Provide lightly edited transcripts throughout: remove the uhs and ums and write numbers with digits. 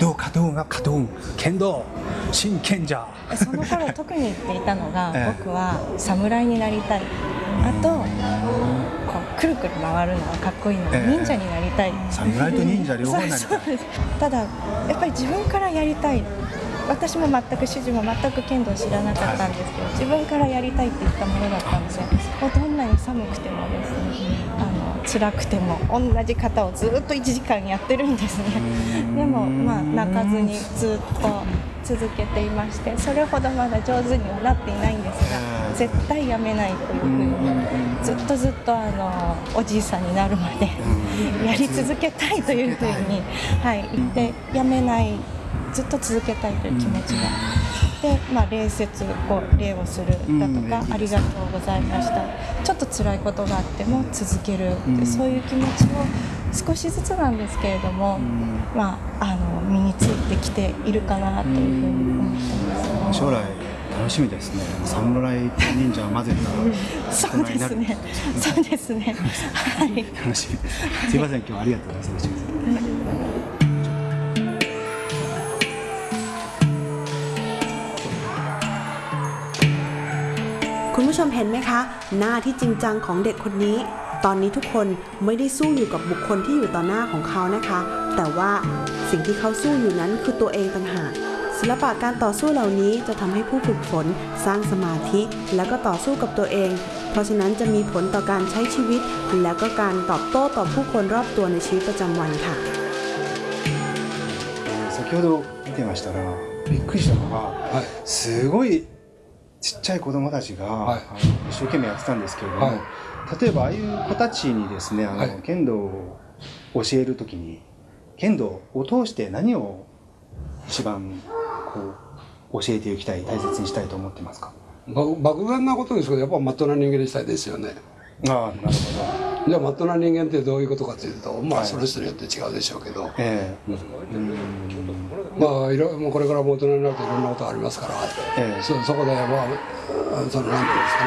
カトゥーンがカトゥーン、剣道、真剣者。 その頃特に言っていたのが、僕は侍になりたい。あとこうくるくる回るのがかっこいいので、忍者になりたい。 侍と忍者両方になりたい。 ただやっぱり自分からやりたい。私も全く主人も全く剣道を知らなかったんですけど、自分からやりたいって言ったものだったので、どんなに寒くてもですね、辛くても同じ型をずっと1時間やってるんですね。でも泣かずにずっと続けていまして、それほどまだ上手にはなっていないんですが、絶対やめないというふうにずっとおじいさんになるまでやり続けたいというふうに、言ってやめない、ずっと続けたいという気持ちがで、礼節礼をするだとか、ありがとうございました、ちょっと辛いことがあっても続ける、そういう気持ちを少しずつなんですけれども、身についてきているかなというふうに思ってます。 将来楽しみですね。侍と忍者を混ぜたそうですね。そうですね。はい。 楽しみ。すいません、今日はありがとうございます。 คุณผู้ชมเห็นไหมคะหน้าที่จริงจังของเด็กคนนี้ตอนนี้ทุกคนไม่ได้สู้อยู่กับบุคคลที่อยู่ต่อหน้าของเขานะคะแต่ว่าสิ่งที่เขาสู้อยู่นั้นคือตัวเองต่างหากศิลปะการต่อสู้เหล่านี้จะทำให้ผู้ฝึกฝนสร้างสมาธิแล้วก็ต่อสู้กับตัวเองเพราะฉะนั้นจะมีผลต่อการใช้ชีวิตและก็การตอบโต้ต่อผู้คนรอบตัวในชีวิตประจำวันค่ะ先ほど見てましたらびっくりしたのが、すごいちっちゃい子供たちが、一生懸命やってたんですけれども、例えばああいう子たちにですね、剣道を教えるときに剣道を通して何を一番教えていきたい、大切にしたいと思ってますか？ 漠然なことですけど、やっぱまっとうな人間にしたいですよね。 なるほど。 じゃあまっとうな人間ってどういうことかというと、その人によって違うでしょうけど、これからも大人になるといろんなことがありますから、そこでなんていうんですかね、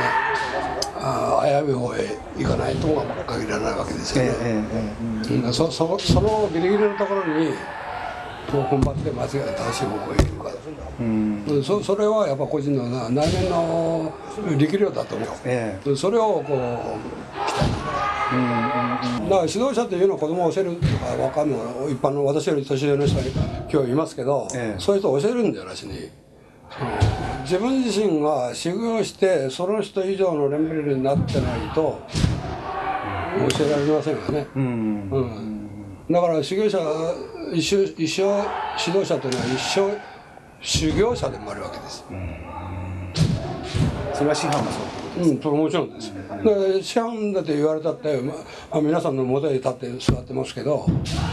危うい方へ行かないとは限らないわけですよね。そのギリギリのところに踏ん張って間違い正しい方向へ行くか、それはやっぱ個人の内面の力量だと思う。それを期待だから指導者というのは子供を教えるとか分かんない、一般の私より年上の人が今日いますけど、そういう人を教えるんじゃなしに、自分自身が修行してその人以上のレベルになってないと教えられませんよね。だから修行者、一生指導者というのは一生修行者でもあるわけです。 それは師範もそうもちろんです。師範だって言われたって、皆さんの元に立って座ってますけど、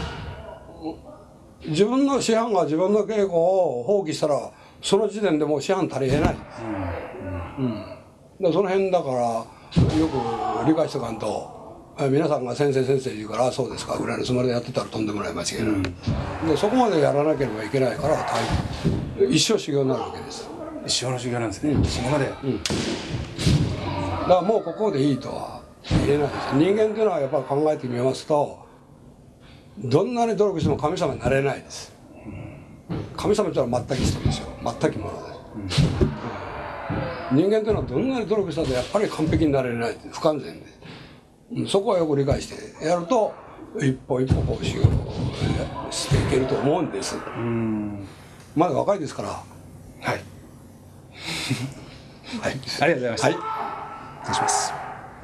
自分の師範が自分の稽古を放棄したらその時点でもう師範足りえない。その辺だからよく理解しておかんと、皆さんが先生言うからそうですかぐらいのつもりでやってたらとんでもない間違いない。でそこまでやらなければいけないから一生修行になるわけです。 一生の修行なんですね。そこまで。だからもうここでいいとは言えないです。人間というのはやっぱり考えてみますと、どんなに努力しても神様になれないです。神様というのは全く人ですよ。全くものです。人間というのはどんなに努力したってやっぱり完璧になれない、不完全で。そこはよく理解してやると一歩一歩修行していけると思うんです。まだ若いですから。はい。 はい。ありがとうございました。はい。失礼します。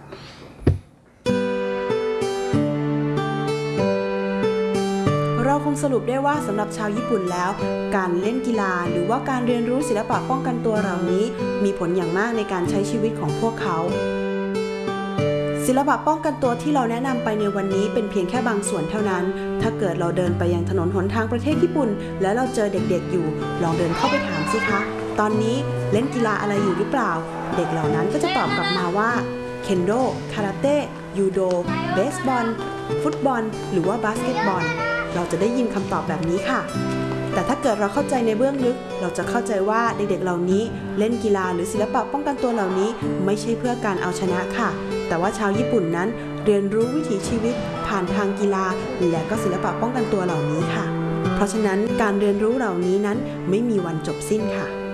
เราคงสรุปได้ว่าสำหรับชาวญี่ปุ่นแล้วการเล่นกีฬาหรือว่าการเรียนรู้ศิลปะป้องกันตัวเหล่านี้มีผลอย่างมากในการใช้ชีวิตของพวกเขาศิลปะป้องกันตัวที่เราแนะนำไปในวันนี้เป็นเพียงแค่บางส่วนเท่านั้นถ้าเกิดเราเดินไปยังถนนหนทางประเทศญี่ปุ่นแล้วเราเจอเด็กๆอยู่ลองเดินเข้าไปถามสิคะตอนนี้เล่นกีฬาอะไรอยู่หรือเปล่าเด็กเหล่านั้นก็จะตอบกลับมาว่าเคนโดคาราเต้ยูโดเบสบอลฟุตบอลหรือว่าบาสเกตบอลเราจะได้ยินคำตอบแบบนี้ค่ะแต่ถ้าเกิดเราเข้าใจในเบื้องลึกเราจะเข้าใจว่าเด็กๆเหล่านี้เล่นกีฬาหรือศิลปะป้องกันตัวเหล่านี้ไม่ใช่เพื่อการเอาชนะค่ะแต่ว่าชาวญี่ปุ่นนั้นเรียนรู้วิถีชีวิตผ่านทางกีฬาและก็ศิลปะป้องกันตัวเหล่านี้ค่ะเพราะฉะนั้นการเรียนรู้เหล่านี้นั้นไม่มีวันจบสิ้นค่ะ